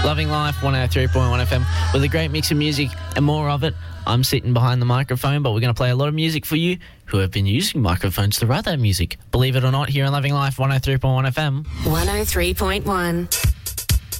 Loving Life, 103.1 FM, with a great mix of music and more of it. I'm sitting behind the microphone, but we're going to play a lot of music for you who have been using microphones to write that music. Believe it or not, here on Loving Life, 103.1 FM. 103.1.